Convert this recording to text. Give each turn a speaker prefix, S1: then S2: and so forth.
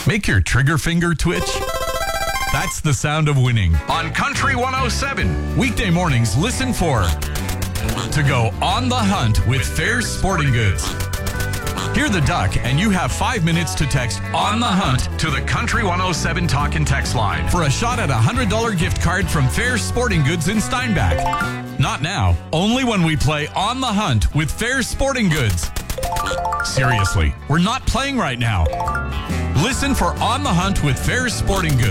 S1: Make your trigger finger twitch? That's the sound of winning on Country 107. Weekday mornings, listen for To Go on the Hunt with Fair Sporting Goods. Hear the duck and you have 5 minutes to text On the Hunt to the Country 107 talk and text line for a shot at a $100 gift card from Fair Sporting Goods in Steinbach. Not now, only when we play On the Hunt with Fair Sporting Goods. Seriously, we're not playing right now. Listen for On the Hunt with Fair Sporting Goods.